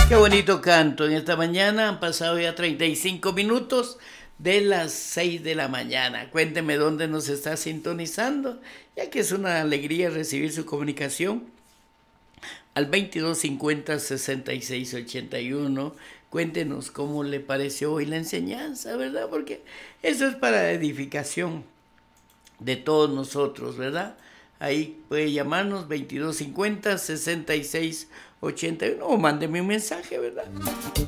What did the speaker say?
Qué bonito canto en esta mañana. Han pasado ya 35 minutos de las 6 de la mañana. Cuénteme dónde nos está sintonizando, ya que es una alegría recibir su comunicación al 2250-6681. Cuéntenos cómo le pareció hoy la enseñanza, ¿verdad? Porque eso es para edificación de todos nosotros, ¿verdad? Ahí puede llamarnos 2250-6681 o mándeme un mensaje, ¿verdad?